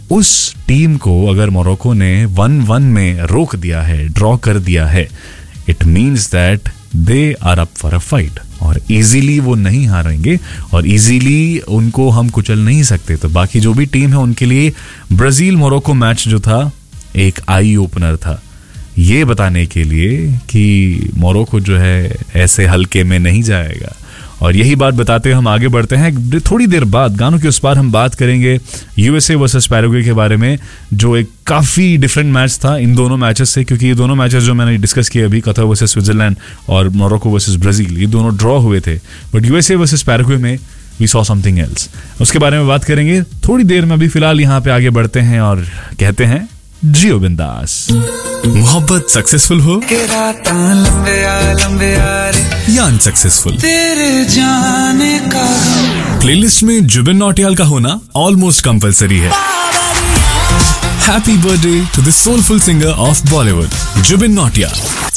उस टीम को अगर मोरक्को ने 1-1 में रोक दिया है, ड्रॉ कर दिया है, it means that they are up for a fight और इजीली वो नहीं हारेंगे और इजीली उनको हम कुचल नहीं सकते। तो बाकी जो भी टीम है उनके लिए ब्राजील मोरक्को मैच जो था एक आई ओपनर था, ये बताने के लिए कि मोरक्को जो है ऐसे हल्के में नहीं जाएगा। और यही बात बताते हुए हम आगे बढ़ते हैं। थोड़ी देर बाद गानों के उस पार हम बात करेंगे यूएसए वर्सेस पैराग्वे के बारे में, जो एक काफ़ी डिफरेंट मैच था इन दोनों मैचेस से, क्योंकि ये दोनों मैचेस जो मैंने डिस्कस किए अभी, कतर वर्सेस स्विट्जरलैंड और मोरक्को वर्सेस ब्राज़ील, ये दोनों ड्रॉ हुए थे। बट यूएसए वर्सेस पैराग्वे में वी सॉ समथिंग एल्स। उसके बारे में बात करेंगे थोड़ी देर में। अभी फिलहाल यहाँ पे आगे बढ़ते हैं और कहते हैं जियो बिंदास। मोहब्बत सक्सेसफुल हो या अनसक्सेसफुल, तेरे जाने का प्लेलिस्ट में जुबिन नौटियाल का होना ऑलमोस्ट कंपलसरी है। Happy birthday to the soulful singer of Bollywood, Zubin Nautiyal.